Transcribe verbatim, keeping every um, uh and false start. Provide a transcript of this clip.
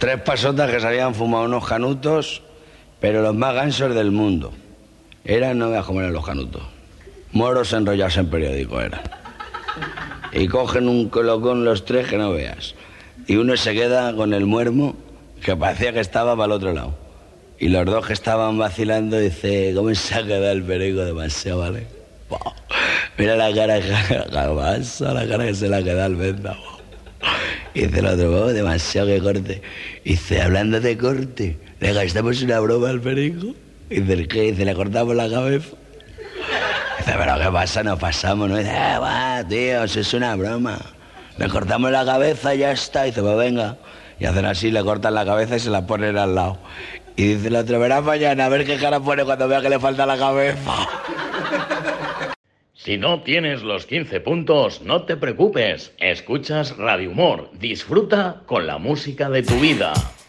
Tres pasotas que se habían fumado unos canutos, pero los más gansos del mundo. Eran, no veas cómo eran los canutos. Moros enrollados en periódico eran. Y cogen un colocón los tres que no veas. Y uno se queda con el muermo que parecía que estaba para el otro lado. Y los dos que estaban vacilando, dice, ¿cómo se ha quedado el perico demasiado, vale? Wow. Mira la cara, jamasa, la cara que se le ha quedado al venda. Wow. Y dice el otro, oh, demasiado que corte. Y dice, hablando de corte, le gastamos una broma al perico. Y dice, ¿qué? Dice, le cortamos la cabeza. Dice, pero ¿qué pasa? Nos pasamos, ¿no? Y dice, ah, va, tío, eso es una broma. Le cortamos la cabeza y ya está. Y dice, pues venga. Y hacen así, le cortan la cabeza y se la ponen al lado. Y dice el otro, verás mañana, a ver qué cara pone cuando vea que le falta la cabeza. Si no tienes los quince puntos, no te preocupes. Escuchas Radio Humor. Disfruta con la música de tu vida.